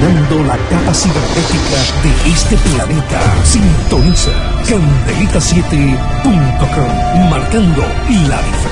iluminando la capa cibernética de este planeta. Sintoniza Candelita7.com, marcando la diferencia.